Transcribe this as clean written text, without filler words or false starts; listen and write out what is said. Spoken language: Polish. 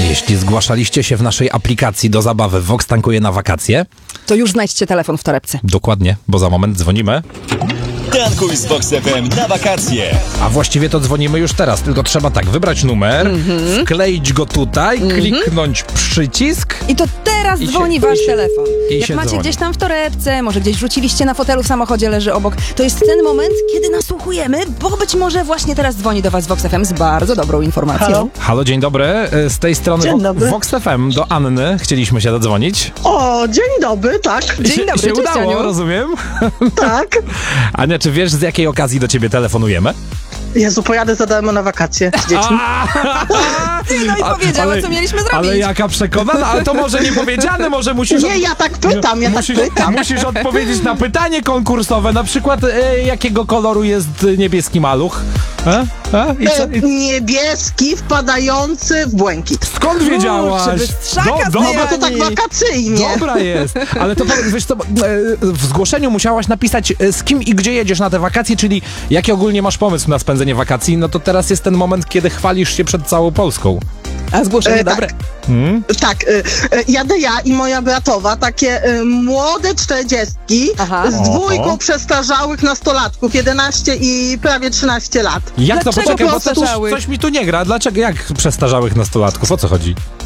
Jeśli zgłaszaliście się w naszej aplikacji do zabawy Vox Tankuje na wakacje, to już znajdźcie telefon w torebce. dokładnie, bo za moment dzwonimy. Tankuj z Vox FM na wakacje. A właściwie to dzwonimy już teraz, tylko trzeba tak, wybrać numer, wkleić go tutaj, kliknąć przycisk. I to teraz I się- dzwoni i wasz się- telefon. i Jak się macie dzwoni. gdzieś tam w torebce, może gdzieś wrzuciliście na fotelu w samochodzie, leży obok, to jest ten moment, kiedy nasłuchujemy, bo być może właśnie teraz dzwoni do was Vox FM z bardzo dobrą informacją. Halo? Halo, dzień dobry, z tej strony Dzień dobry. Vox FM, do Anny chcieliśmy się dodzwonić. O, dzień dobry, tak, Dzień dobry, się cześć, udało, Aniu. rozumiem. tak. Ania, czy wiesz, z jakiej okazji do ciebie telefonujemy? Jezu, pojadę za darmo na wakacje z dziećmi. No i powiedziała, co mieliśmy zrobić. Ale jaka przekonana, ale to może nie powiedziane, może musisz... Nie, ja tak pytam, Musisz odpowiedzieć na pytanie konkursowe, na przykład jakiego koloru jest niebieski maluch? I co? Niebieski wpadający w błękit. Skąd wiedziałaś? bystrzaka z No tej bo to tak Ani. wakacyjnie. Dobra jest, ale to wiesz co, w zgłoszeniu musiałaś napisać z kim i gdzie jedziesz na te wakacje, czyli jaki ogólnie masz pomysł na spędzenie wakacji, no to teraz jest ten moment, kiedy chwalisz się przed całą Polską. A zgłoszenie Tak. dobre. Tak, jadę ja i moja bratowa, takie młode 40 Aha. z dwójką przestarzałych nastolatków, 11 i prawie 13 lat. Jak to? Dlaczego Poczekaj, bo przestarzałych? coś mi tu nie gra. Dlaczego? Jak przestarzałych nastolatków? O co chodzi?